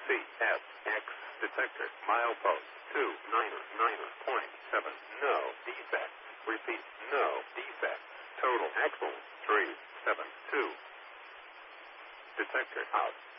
CFX detector. Milepost 299.7. No defect. Repeat, no defect. Total axle 372. Detector out.